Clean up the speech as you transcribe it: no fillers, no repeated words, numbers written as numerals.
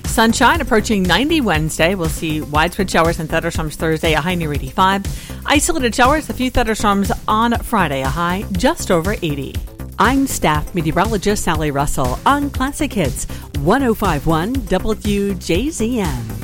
Sunshine approaching 90 Wednesday. We'll see widespread showers and thunderstorms Thursday, a high near 85. Isolated showers, a few thunderstorms on Friday, a high just over 80. I'm staff meteorologist Sally Russell on Classic Hits 105.1 WJZM.